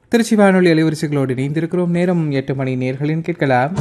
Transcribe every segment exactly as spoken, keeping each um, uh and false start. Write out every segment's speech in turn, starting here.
திருச்சி வானொலி அலைவரிசைகளோடு இணைந்திருக்கிறோம். நேரம் எட்டு மணி. நேர்களின் கேட்கலாம்.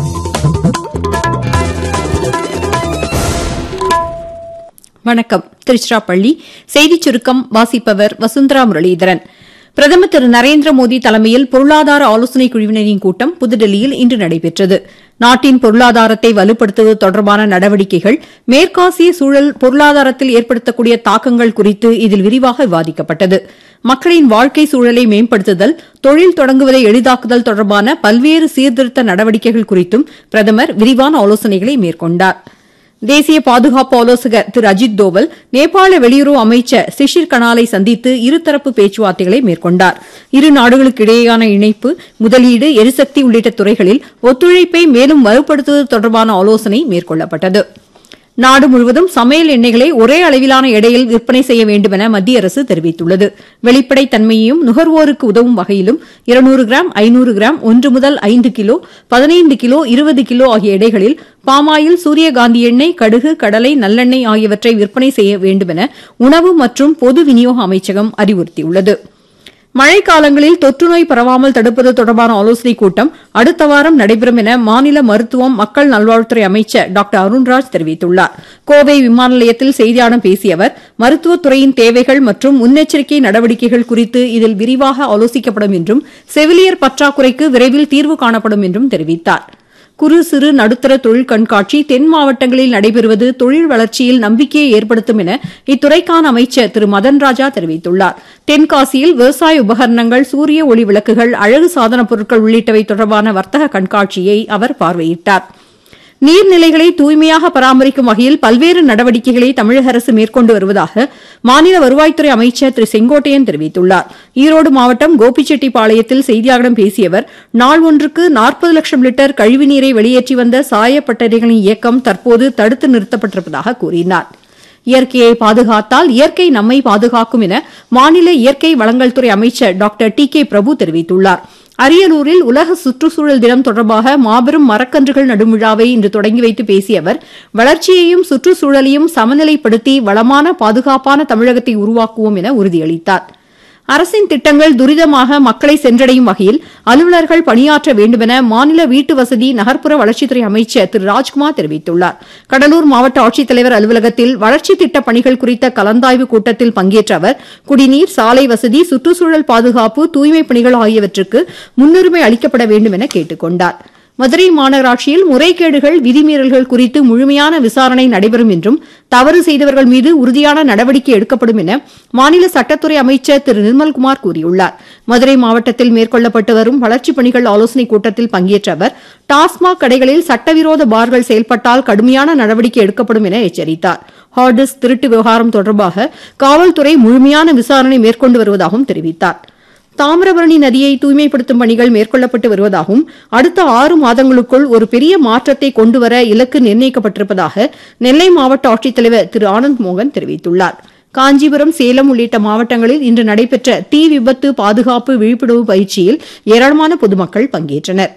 வணக்கம். திருச்சிராப்பள்ளி செய்திச் சுருக்கம் வாசிப்பவர் வசுந்தரா முரளிதரன். பிரதமர் திரு நரேந்திர மோடி தலைமையில் பொருளாதார ஆலோசனைக் குழுவினரின் கூட்டம் புதுதில்லியில் இன்று நடைபெற்றது. நாட்டின் பொருளாதாரத்தை வலுப்படுத்துவது தொடர்பான நடவடிக்கைகள், மேற்காசிய சூழல் பொருளாதாரத்தில் ஏற்படுத்தக்கூடிய தாக்கங்கள் குறித்து இதில் விரிவாக விவாதிக்கப்பட்டது. மக்களின் வாழ்க்கை சூழலை மேம்படுத்துதல், தொழில் தொடங்குவதை எளிதாக்குதல் தொடர்பான பல்வேறு சீர்திருத்த நடவடிக்கைகள் குறித்தும் பிரதமர் விரிவான ஆலோசனைகளை மேற்கொண்டார். தேசிய பாதுகாப்பு ஆலோசகர் திரு அஜித் தோவல் நேபாள வெளியுறவு அமைச்சர் சிஷிர் கனாலை சந்தித்து இருதரப்பு பேச்சுவார்த்தைகளை மேற்கொண்டார். இரு நாடுகளுக்கிடையேயான இணைப்பு, முதலீடு, எரிசக்தி உள்ளிட்ட துறைகளில் ஒத்துழைப்பை மேலும் வலுப்படுத்துவது தொடர்பான ஆலோசனை மேற்கொள்ளப்பட்டது. நாடு முழுவதும் சமையல் எண்ணெய்களை ஒரே அளவிலான எடையில் விற்பனை செய்ய வேண்டும் என மத்திய அரசு தெரிவித்துள்ளது. வெளிப்படைத் தன்மையையும் நுகர்வோருக்கு உதவும் வகையிலும் இருநூறு கிராம், ஐநூறு கிராம், ஒன்று முதல் ஐந்து கிலோ, பதினைந்து கிலோ, இருபது கிலோ ஆகிய எடைகளில் பாமாயில், சூரியகாந்தி எண்ணெய், கடுகு, கடலை, நல்லெண்ணெய் ஆகியவற்றை விற்பனை செய்ய வேண்டும் என உணவு மற்றும் பொது விநியோக அமைச்சகம் அறிவுறுத்தியுள்ளது. மழைக்காலங்களில் தொற்றுநோய் பரவாமல் தடுப்பது தொடர்பான ஆலோசனைக் கூட்டம் அடுத்த வாரம் நடைபெறும் என மாநில மருத்துவம், மக்கள் நல்வாழ்வுத்துறை அமைச்சர் டாக்டர் அருண்ராஜ் தெரிவித்துள்ளார். கோவை விமான நிலையத்தில் செய்தியாளர்களிடம் பேசிய அவர், மருத்துவத்துறையின் தேவைகள் மற்றும் முன்னெச்சரிக்கை நடவடிக்கைகள் குறித்து இதில் விரிவாக ஆலோசிக்கப்படும் என்றும் செவிலியர் பற்றாக்குறைக்கு விரைவில் தீர்வு காணப்படும் என்றும் தெரிவித்தார். குறு சிறு நடுத்தர தொழில் கண்காட்சி தென் மாவட்டங்களில் நடைபெறுவது தொழில் வளர்ச்சியில் நம்பிக்கையை ஏற்படுத்தும் என இத்துறைக்கான அமைச்சர் திரு மதன்ராஜா தெரிவித்துள்ளார். தென்காசியில் விவசாய உபகரணங்கள், சூரிய ஒளி விளக்குகள், அழகு சாதனப் பொருட்கள் உள்ளிட்டவை தொடர்பான வர்த்தக கண்காட்சியை அவர் பார்வையிட்டார். நீர்நிலைகளை தூய்மையாக பராமரிக்கும் வகையில் பல்வேறு நடவடிக்கைகளை தமிழக அரசு மேற்கொண்டு வருவதாக மாநில வருவாய்த்துறை அமைச்சர் திரு செங்கோட்டையன் தெரிவித்துள்ளார். ஈரோடு மாவட்டம் கோபிச்செட்டிப்பாளையத்தில் செய்தியாளர்களிடம் பேசிய அவர், நாள் ஒன்றுக்கு நாற்பது லட்சம் லிட்டர் கழிவுநீரை வெளியேற்றி வந்த சாயப்பட்டறைகளின் இயக்கம் தற்போது தடுத்து நிறுத்தப்பட்டிருப்பதாக கூறினார். இயற்கையை பாதுகாத்தால் இயற்கை நம்மை பாதுகாக்கும் என மாநில இயற்கை வளங்கள் துறை அமைச்சர் டாக்டர் டி கே பிரபு தெரிவித்துள்ளார். அரியலூரில் உலக சுற்றுச்சூழல் தினம் தொடர்பாக மாபெரும் மரக்கன்றுகள் நடும் விழாவை இன்று தொடங்கி வைத்து பேசிய அவர், வளர்ச்சியையும் சுற்றுச்சூழலையும் சமநிலைப்படுத்தி வளமான, பாதுகாப்பான தமிழகத்தை உருவாக்குவோம் என உறுதியளித்தார். அரசின் திட்டங்கள் துரிதமாக மக்களை சென்றடையும் வகையில் அலுவலர்கள் பணியாற்ற வேண்டுமென மாநில வீட்டு வசதி, நகர்ப்புற வளர்ச்சித்துறை அமைச்சர் திரு ராஜ்குமார் தெரிவித்துள்ளார். கடலூர் மாவட்ட ஆட்சித்தலைவர் அலுவலகத்தில் வளர்ச்சித் திட்டப் பணிகள் குறித்த கலந்தாய்வு கூட்டத்தில் பங்கேற்ற அவர், குடிநீர், சாலை வசதி, சுற்றுச்சூழல் பாதுகாப்பு, தூய்மைப் பணிகள் ஆகியவற்றுக்கு முன்னுரிமை அளிக்கப்பட வேண்டும் என கேட்டுக் கொண்டார். மதுரை மாநகராட்சியில் முறைகேடுகள், விதிமீறல்கள் குறித்து முழுமையான விசாரணை நடைபெறும் என்றும் தவறு செய்தவர்கள் மீது உறுதியான நடவடிக்கை எடுக்கப்படும் என மாநில சட்டத்துறை அமைச்சர் திரு நிர்மல்குமார் கூறியுள்ளார். மதுரை மாவட்டத்தில் மேற்கொள்ளப்பட்டு வரும் வளர்ச்சிப் பணிகள் ஆலோசனைக் கூட்டத்தில் பங்கேற்ற அவர், டாஸ்மாக் கடைகளில் சட்டவிரோத பார்கள் செயல்பட்டால் கடுமையான நடவடிக்கை எடுக்கப்படும் என எச்சரித்தார். ஹார்டிஸ்க் திருட்டு விவகாரம் தொடர்பாக காவல்துறை முழுமையான விசாரணை மேற்கொண்டு வருவதாகவும் தெரிவித்தார். தாமிரபரணி நதியை தூய்மைப்படுத்தும் பணிகள் மேற்கொள்ளப்பட்டு வருவதாகவும் அடுத்த ஆறு மாதங்களுக்குள் ஒரு பெரிய மாற்றத்தை கொண்டுவர இலக்கு நிர்ணயிக்கப்பட்டிருப்பதாக நெல்லை மாவட்ட ஆட்சித்தலைவர் திரு ஆனந்த் மோகன் தெரிவித்துள்ளார். காஞ்சிபுரம், சேலம் உள்ளிட்ட மாவட்டங்களில் இன்று நடைபெற்ற தீ விபத்து பாதுகாப்பு விழிப்புணர்வு பயிற்சியில் ஏராளமான பொதுமக்கள் பங்கேற்றனர்.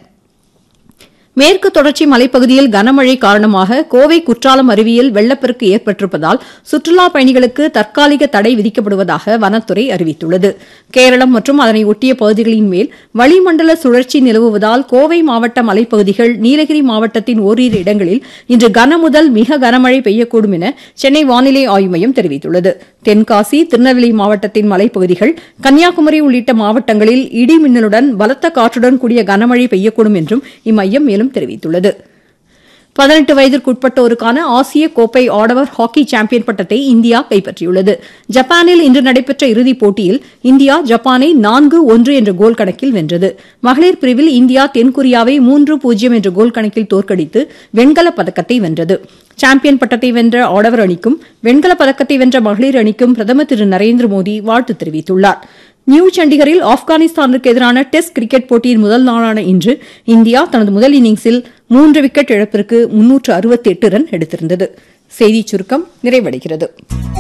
மேற்கு தொடர்ச்சி மலைப்பகுதியில் கனமழை காரணமாக கோவை குற்றாலம் அருவியில் வெள்ளப்பெருக்கு ஏற்பட்டிருப்பதால் சுற்றுலாப் பயணிகளுக்கு தற்காலிக தடை விதிக்கப்படுவதாக வனத்துறை அறிவித்துள்ளது. கேரளம் மற்றும் அதனை ஒட்டிய பகுதிகளின் மேல் வளிமண்டல சுழற்சி நிலவுவதால் கோவை மாவட்ட மலைப்பகுதிகள், நீலகிரி மாவட்டத்தின் ஓரிரு இடங்களில் இன்று கனமுதல் மிக கனமழை பெய்யக்கூடும் என சென்னை வானிலை ஆய்வு மையம் தெரிவித்துள்ளது. தென்காசி, திருநெல்வேலி மாவட்டத்தின் மலைப்பகுதிகள், கன்னியாகுமரி உள்ளிட்ட மாவட்டங்களில் இடி மின்னலுடன் பலத்த காற்றுடன் கூடிய கனமழை பெய்யக்கூடும் என்றும் இம்மையம் மேலும் தெரிவித்துள்ளது. பதினெட்டு வயதிற்குட்பட்டோருக்கான ஆசிய கோப்பை ஆடவர் ஹாக்கி சாம்பியன் பட்டத்தை இந்தியா கைப்பற்றியுள்ளது. ஜப்பானில் இன்று நடைபெற்ற இறுதிப் போட்டியில் இந்தியா ஜப்பானை நான்கு ஒன்று என்ற கோல் கணக்கில் வென்றது. மகளிர் பிரிவில் இந்தியா தென்கொரியாவை மூன்று பூஜ்ஜியம் என்ற கோல் கணக்கில் தோற்கடித்து வெண்கலப் பதக்கத்தை வென்றது. சாம்பியன் பட்டத்தை வென்ற ஆடவர் அணிக்கும் வெண்கலப் பதக்கத்தை வென்ற மகளிர் அணிக்கும் பிரதமர் திரு நரேந்திர மோடி வாழ்த்து தெரிவித்துள்ளார். நியூ சண்டிகரில் ஆப்கானிஸ்தானுக்கு எதிரான டெஸ்ட் கிரிக்கெட் போட்டியின் முதல் நாளான இன்று இந்தியா தனது முதல் இன்னிங்ஸில் மூன்று விக்கெட் இழப்பிற்கு முன்னூற்று அறுபத்தி எட்டு ரன் எடுத்திருந்தது. செய்திச் சுருக்கம் நிறைவடைகிறது.